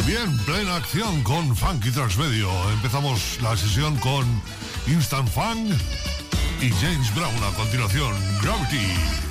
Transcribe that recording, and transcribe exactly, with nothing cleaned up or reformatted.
Bien, plena acción con Funky Transmedio. Empezamos la sesión con Instant Funk y James Brown. A continuación, Gravity.